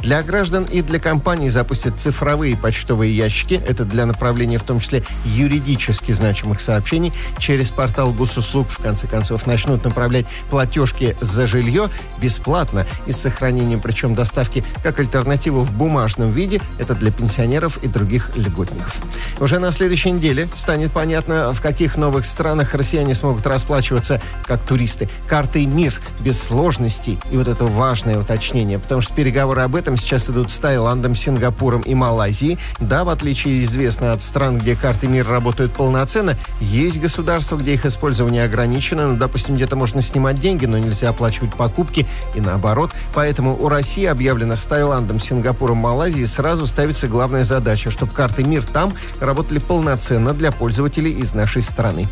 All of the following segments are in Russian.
Для граждан и для компаний запустят цифровые почтовые ящики. Это для направления в том числе юридически значимых сообщений. Через портал госуслуг, в конце концов, начнут направлять платежки за жилье бесплатно и с сохранением, причем доставки как альтернативу в бумажном виде. Это для пенсионеров и других льготников. Уже на следующей неделе станет понятно, в каких новых странах россияне смогут расплачиваться как туристы. Картой МИР, без сложностей. И вот это важное уточнение, потому что переговоры об этом сейчас идут с Таиландом, Сингапуром и Малайзией. Да, в отличие, известно, от стран, где карты МИР работают полноценно, есть государства, где их использование ограничено. Ну, допустим, где-то можно снимать деньги, но нельзя оплачивать покупки и наоборот. Поэтому у России объявлено с Таиландом, Сингапуром, Малайзией сразу ставится главная задача, чтобы карты МИР там работали полноценно для пользователей из нашей страны.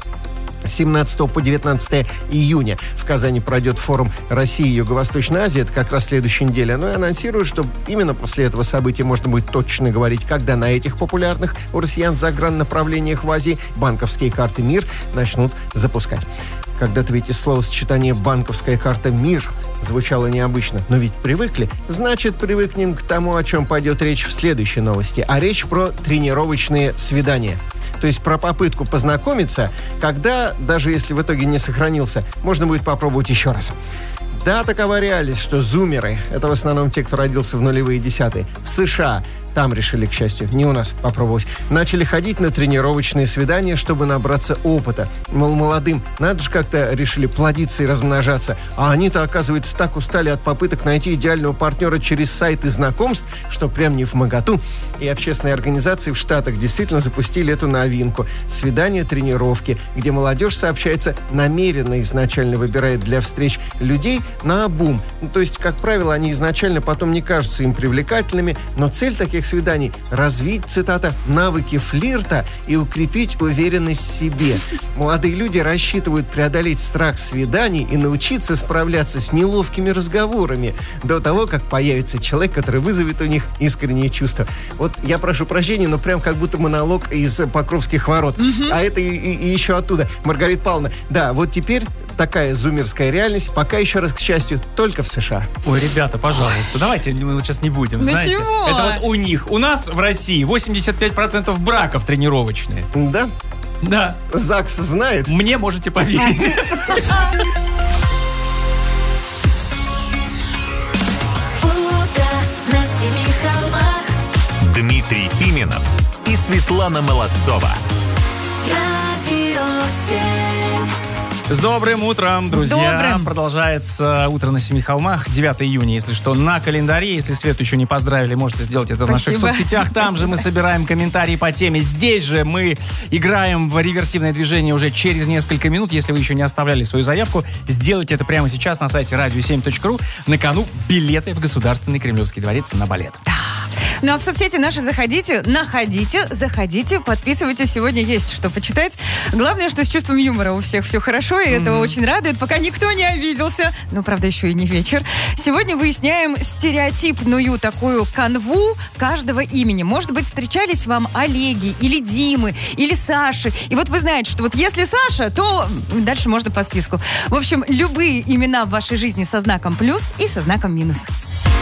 17 по 19 июня в Казани пройдет форум России и Юго-Восточной Азии. Это как раз следующая неделя. Но и анонсируют, что именно после этого события можно будет точно говорить, когда на этих популярных у россиян заграннаправлениях в Азии банковские карты МИР начнут запускать. Когда-то ведь из словосочетания «банковская карта МИР» звучало необычно. Но ведь привыкли. Значит, привыкнем к тому, о чем пойдет речь в следующей новости. А речь про тренировочные свидания. То есть про попытку познакомиться, когда, даже если в итоге не сохранился, можно будет попробовать еще раз. Да, такова реальность, что зумеры, это в основном те, кто родился в нулевые десятые, в США, там решили, к счастью, не у нас попробовать, начали ходить на тренировочные свидания, чтобы набраться опыта. Мол, молодым надо же как-то решили плодиться и размножаться. А они-то, оказывается, так устали от попыток найти идеального партнера через сайты знакомств, что прям не вмоготу. И общественные организации в Штатах действительно запустили эту новинку. Свидания-тренировки, где молодежь, сообщается, намеренно изначально выбирает для встреч людей наобум. Ну, то есть, как правило, они изначально потом не кажутся им привлекательными, но цель таких свиданий – развить, цитата, «навыки флирта и укрепить уверенность в себе». Молодые люди рассчитывают преодолеть страх свиданий и научиться справляться с неловкими разговорами до того, как появится человек, который вызовет у них искренние чувства. Вот я прошу прощения, но прям как будто монолог из Покровских ворот. А это и еще оттуда. Маргарита Павловна, да, вот теперь такая зумерская реальность, пока еще раз, к счастью, только в США. Ой, ребята, пожалуйста, давайте мы сейчас не будем, Ну знаете. чего? Это вот у них. У нас в России 85% браков тренировочные. Да? Да. ЗАГС знает? Мне можете поверить. Дмитрий Пименов и Светлана Молодцова. С добрым утром, друзья. добрым. Продолжается «Утро на Семи холмах». 9 июня, если что, на календаре. Если Свету еще не поздравили, можете сделать это в наших Спасибо. соцсетях. Там же мы собираем комментарии по теме. Здесь же мы играем в реверсивное движение уже через несколько минут. Если вы еще не оставляли свою заявку, сделайте это прямо сейчас на сайте radio7.ru. На кону билеты в Государственный Кремлевский дворец на балет. Ну а в соцсети наши заходите, заходите, подписывайтесь. Сегодня есть что почитать. Главное, что с чувством юмора у всех все хорошо, и это очень радует, пока никто не обиделся. Ну, правда, еще и не вечер. Сегодня выясняем стереотипную такую канву каждого имени. Может быть, встречались вам Олеги, или Димы, или Саши. И вот вы знаете, что вот если Саша, то дальше можно по списку. В общем, любые имена в вашей жизни со знаком плюс и со знаком минус.